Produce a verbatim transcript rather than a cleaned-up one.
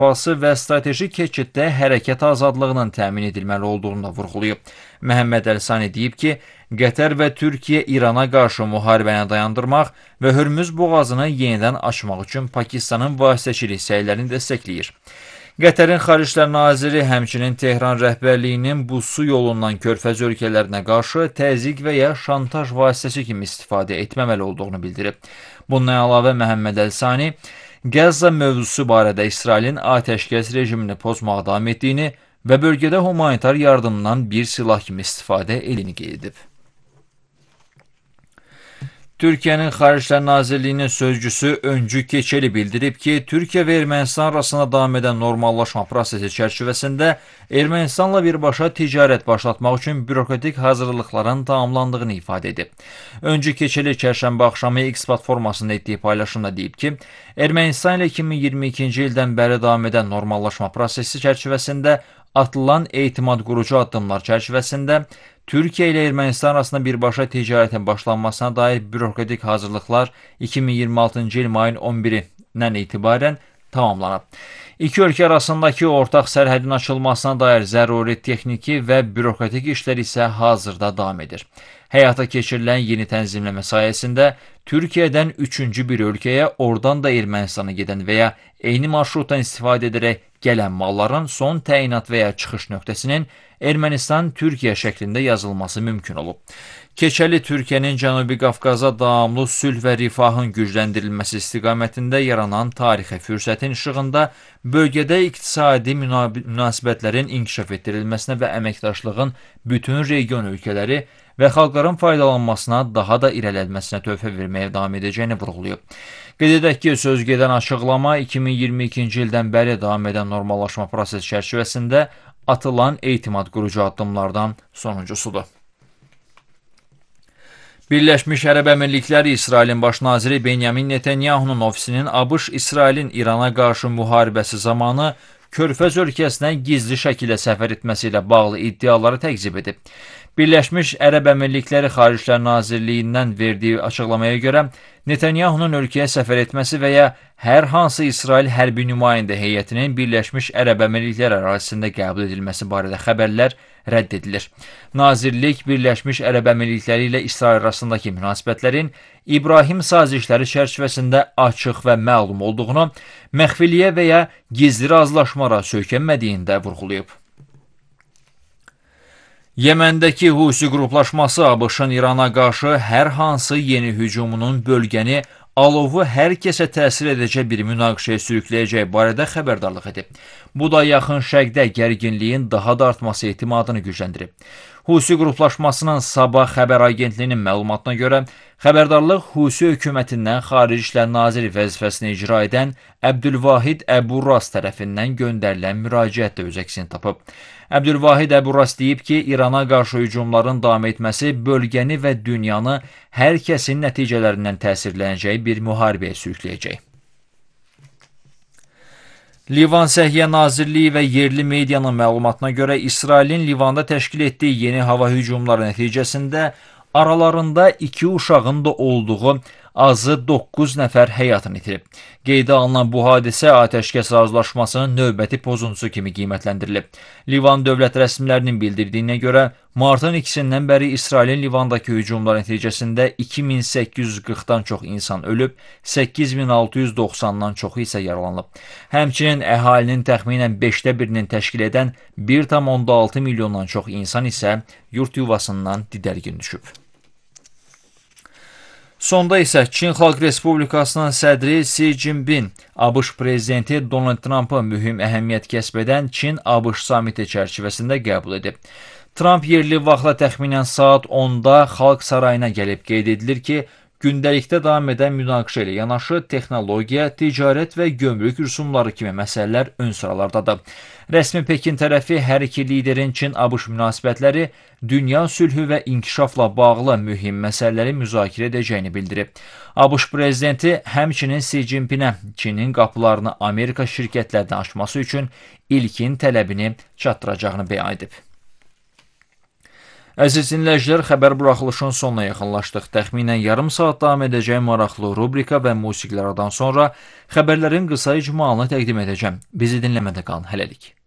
Fası və strateji keçiddə hərəkət azadlığının təmin edilməli olduğunu da vurğulayıb. Məhəmməd Əlsani deyib ki, Qətər və Türkiyə İrana qarşı müharibəni dayandırmaq və Hürmüz boğazını yenidən açmaq üçün Pakistanın vasitəçilik səylərini dəstəkləyir. Qətərin Xariclər Naziri həmçinin Tehran rəhbərliyinin bu su yolundan körfəz ölkələrinə qarşı təzyiq və ya şantaj vasitəsi kimi istifadə etməməli olduğunu bildirib. Bundan əlavə Məhəmməd Əlsani, Qəzza mövzusu barədə İsrailin atəşkəs rejimini pozmağa davam etdiyini və bölgədə humanitar yardımdan bir silah kimi istifadə edildiyini qeyd edib. Türkiyənin Xariclər Nazirliyinin sözcüsü Öncü Keçeli bildirib ki, Türkiyə və Ermənistan arasında davam edən normallaşma prosesi çərçivəsində Ermənistanla birbaşa ticarət başlatmaq üçün bürokratik hazırlıqların tamamlandığını ifadə edib. Öncü Keçeli çərşənbə axşamı X platformasında etdiyi paylaşımda deyib ki, Ermənistan ilə iki min iyirmi ikinci ildən bəri davam edən normallaşma prosesi çərçivəsində atılan etimad qurucu addımlar çərçivəsində Türkiyə ilə Ermənistan arasında birbaşa ticarətin başlanmasına dair bürokratik hazırlıqlar iki min iyirmi altıncı il mayın on birindən etibarən tamamlanıb. İki ölkə arasındakı ortaq sərhədin açılmasına dair zəruri texniki və bürokratik işlər isə hazırda davam edir. Həyata keçirilən yeni tənzimləmə sayəsində Türkiyədən üçüncü bir ölkəyə, oradan da Ermənistana gedən və ya eyni marşrutdan istifadə edərək gələn malların son təyinat və ya çıxış nöqtəsinin Ermənistan-Türkiyə şəklində yazılması mümkün olub. Keçəli Türkiyənin Cənubi Qafqaza davamlı sülh və rifahın gücləndirilməsi istiqamətində yaranan tarixi fürsətin işığında bölgədə iqtisadi münasibətlərin inkişaf etdirilməsinə və əməkdaşlığın bütün region ölkələri və xalqların faydalanmasına daha da irəlilməsinə töhfə verməyə davam edəcəyini vurğulayıb. Qeyd edək ki, sözgedən açıqlama iki min iyirmi ikinci ildən bəri davam edən normallaşma prosesi çərçivəsində atılan etimad qurucu addımlardan sonuncusudur. Birləşmiş Ərəb Əmirlikləri İsrailin baş naziri Benyamin Netanyahunun ofisinin ABŞ İsrailin İrana qarşı müharibəsi zamanı Körfəz ölkəsinə gizli şəkildə səfər etməsi ilə bağlı iddiaları təkzib edib. Birləşmiş Ərəb Əmirlikləri Xariclər Nazirliyindən verdiyi açıqlamaya görə Netanyahunun ölkəyə səfər etməsi və ya hər hansı İsrail hərbi nümayəndə heyətinin Birləşmiş Ərəb Əmirlikləri ərazisində qəbul edilməsi barədə xəbərlər rədd edilir. Nazirlik Birləşmiş Ərəb Əmirlikləri ilə İsrail arasındakı münasibətlərin İbrahim sazişləri çərçivəsində açıq və məlum olduğunu, məxfiliyə və ya gizli razılaşmalara söykənmədiyində vurğulayıb. Yeməndəki Husi qruplaşması ABŞ-ın İrana qarşı hər hansı yeni hücumunun bölgəni alovu hər kəsə təsir edəcək bir münaqişəyə sürükləyəcək barədə xəbərdarlıq edib. Bu da yaxın şərqdə gərginliyin daha da artması ehtimalını gücləndirib. Husi qruplaşmasının Sabah xəbər agentliyinin məlumatına görə, xəbərdarlıq Husi hökumətindən Xarici İşlər Naziri vəzifəsini icra edən Əbdülvahid Əburras tərəfindən göndərilən müraciətdə öz əksini tapıb. Əbdülvahid Əburras deyib ki, İrana qarşı hücumların davam etməsi bölgəni və dünyanı hər kəsin nəticələrindən təsirlənəcəyi bir müharibəyə sürükləyəcək. Livan Səhiyyə Nazirliyi və yerli medianın məlumatına görə İsrailin Livanda təşkil etdiyi yeni hava hücumları nəticəsində aralarında iki uşağın da olduğu azı doqquz nəfər həyatını itirib. Qeydə alınan bu hadisə atəşkəs razılaşmasının növbəti pozuntusu kimi qiymətləndirilib. Livan dövlət rəsmilərinin bildirdiyinə görə, martın ikisindən bəri İsrailin Livandakı hücumlar nəticəsində iki min səkkiz yüz qırxdan çox insan ölüb, səkkiz min altı yüz doxsandan çoxu isə yaralanıb. Həmçinin əhalinin təxminən beşdə birinin təşkil edən bir tam onda altı milyondan çox insan isə yurt yuvasından didərgin düşüb. Sonda isə Çin Xalq Respublikasının sədri Si Jinping, ABŞ prezidenti Donald Trumpı mühüm əhəmiyyət kəsb edən Çin-ABŞ samiti çərçivəsində qəbul edib. Trump yerli vaxtla təxminən saat onda Xalq Sarayına gəlib qeyd edilir ki, gündəlikdə davam edən münaqişə ilə yanaşı texnologiya, ticarət və gömrük rüsumları kimi məsələlər ön sıralardadır. Rəsmi Pekin tərəfi hər iki liderin Çin-ABŞ münasibətləri dünya sülhü və inkişafla bağlı mühim məsələləri müzakirə edəcəyini bildirib. ABŞ prezidenti həmçinin Si Jinpingə Çinin qapılarını Amerika şirkətlərinə açması üçün ilkin tələbini çatdıracağını bəyan edib. Əziz dinləyicilər, xəbər buraxılışının sonuna yaxınlaşdıq. Təxminən yarım saat davam edəcək maraqlı rubrika və musiqilərdən sonra xəbərlərin qısa icmalını təqdim edəcəm. Bizi dinləmədə qalın. Hələlik.